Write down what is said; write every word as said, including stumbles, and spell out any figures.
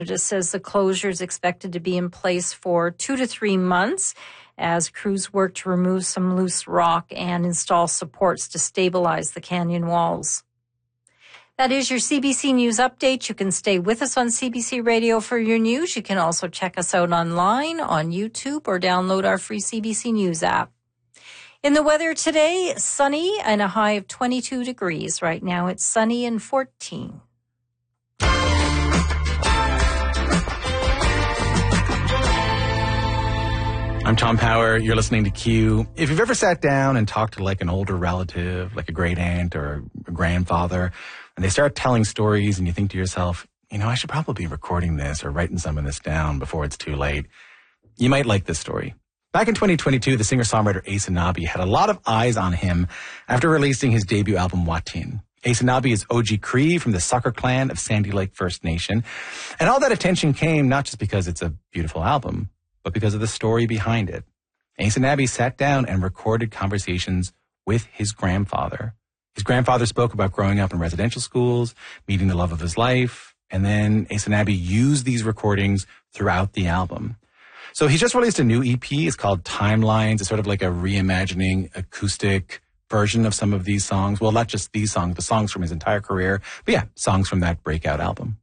It says the closure is expected to be in place for two to three months as crews work to remove some loose rock and install supports to stabilize the canyon walls. That is your C B C News update. You can stay with us on C B C Radio for your news. You can also check us out online on YouTube or download our free C B C News app. In the weather today, sunny and a high of twenty-two degrees. Right now it's sunny and fourteen. I'm Tom Power. You're listening to Q. If you've ever sat down and talked to like an older relative, like a great aunt or a grandfather, and they start telling stories and you think to yourself, you know, I should probably be recording this or writing some of this down before it's too late. You might like this story. Back in twenty twenty-two, the singer-songwriter Aysanabee had a lot of eyes on him after releasing his debut album, Watin. Aysanabee is O G Cree from the Sucker Clan of Sandy Lake First Nation. And all that attention came not just because it's a beautiful album, but because of the story behind it. Aysanabee sat down and recorded conversations with his grandfather. His grandfather spoke about growing up in residential schools, meeting the love of his life, and then Aysanabee used these recordings throughout the album. So he's just released a new E P. It's called Timelines. It's sort of like a reimagining acoustic version of some of these songs. Well, not just these songs, but songs from his entire career. But yeah, songs from that breakout album.